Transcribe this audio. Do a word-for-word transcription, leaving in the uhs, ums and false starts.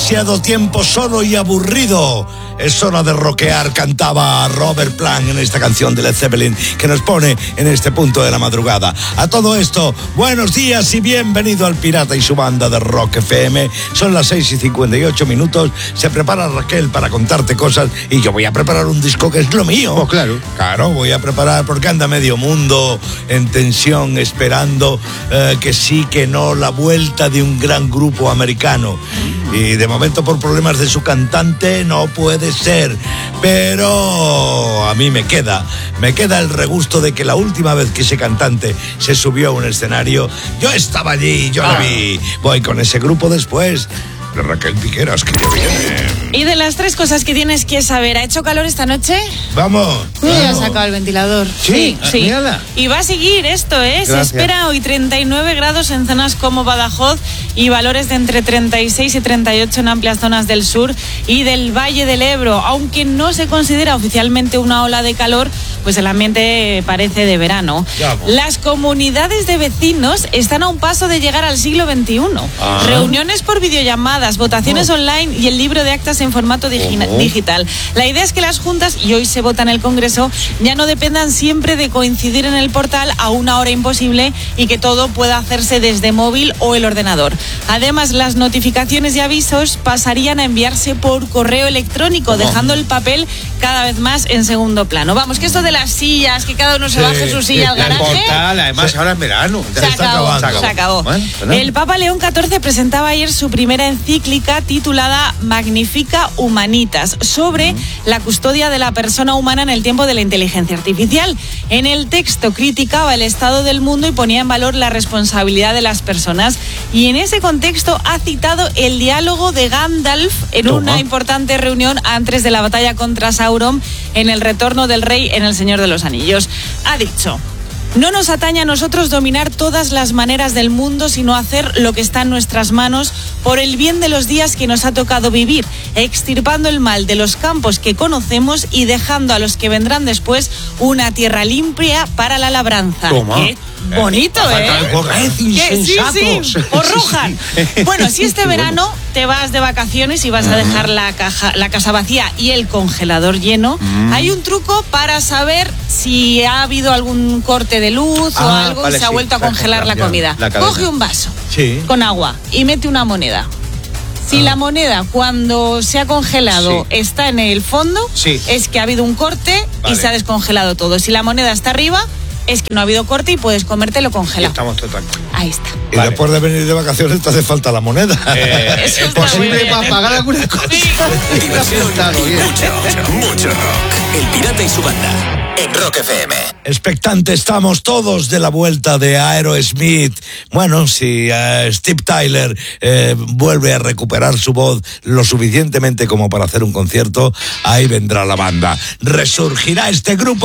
demasiado tiempo solo y aburrido. Es hora de rockear, cantaba Robert Plant en esta canción de Led Zeppelin que nos pone en este punto de la madrugada. A todo esto, buenos días y bienvenido al Pirata y su banda de Rock F M. Son las seis y cincuenta y ocho minutos. Se prepara Raquel para contarte cosas y yo voy a preparar un disco que es lo mío. Oh, claro. Claro, voy a preparar porque anda medio mundo en tensión esperando eh, que sí, que no, la vuelta de un gran grupo americano. Y de momento por problemas de su cantante no puede ser, pero a mí me queda, me queda el regusto de que la última vez que ese cantante se subió a un escenario, yo estaba allí, yo ah. lo vi. Voy con ese grupo después de Raquel Piqueras, que ya viene. Y de las tres cosas que tienes que saber, ¿ha hecho calor esta noche? Vamos. Uy, ha sacado el ventilador. Sí, sí. Mírala. Y va a seguir esto, ¿eh? Gracias. Se espera hoy treinta y nueve grados en zonas como Badajoz y valores de entre treinta y seis y treinta y ocho en amplias zonas del sur y del Valle del Ebro. Aunque no se considera oficialmente una ola de calor, pues el ambiente parece de verano. Las comunidades de vecinos están a un paso de llegar al siglo veintiuno. Ah. Reuniones por videollamadas, votaciones oh. online y el libro de actas en formato digi- oh. digital. La idea es que las juntas, y hoy se vota en el Congreso, ya no dependan siempre de coincidir en el portal a una hora imposible y que todo pueda hacerse desde móvil o el ordenador. Además, las notificaciones y avisos pasarían a enviarse por correo electrónico, oh. dejando el papel cada vez más en segundo plano. Vamos, que esto de las sillas, que cada uno se sí, baje su silla al garaje. El portal, además sí. ahora en verano. Se acabó, se acabó. Se acabó. Bueno, bueno. El Papa León catorce presentaba ayer su primera encíclica titulada Magnifica Humanitas, sobre uh-huh. la custodia de la persona humana en el tiempo de la inteligencia artificial. En el texto criticaba el estado del mundo y ponía en valor la responsabilidad de las personas. Y en ese contexto ha citado el diálogo de Gandalf en Toma. una importante reunión antes de la batalla contra Sauron en el retorno del rey en El Señor de los Anillos. Ha dicho: no nos atañe a nosotros dominar todas las maneras del mundo, sino hacer lo que está en nuestras manos por el bien de los días que nos ha tocado vivir, extirpando el mal de los campos que conocemos y dejando a los que vendrán después una tierra limpia para la labranza. Toma. ¿Qué? Bonito, ¿eh? ¿Qué? Sí, sí, os rujan. Bueno, si este verano te vas de vacaciones y vas a dejar la caja, la casa vacía y el congelador lleno, mm. hay un truco para saber si ha habido algún corte de luz ah, o algo vale, y se ha vuelto sí, a congelar la, la comida. La Coge un vaso sí. con agua y mete una moneda. Si ah. la moneda, cuando se ha congelado, sí. está en el fondo, sí. es que ha habido un corte vale. y se ha descongelado todo. Si la moneda está arriba, es que no ha habido corte y puedes comértelo congelado. Estamos total. Ahí está. Y vale. después de venir de vacaciones te hace falta la moneda. Eh, Eso es posible para pagar alguna cosa. Sí. Diversión, mucho, mucho rock. El Pirata y su banda en Rock F M. Expectante estamos todos de la vuelta de Aerosmith. Bueno, si uh, Steve Tyler eh, vuelve a recuperar su voz lo suficientemente como para hacer un concierto, ahí vendrá la banda. Resurgirá este grupo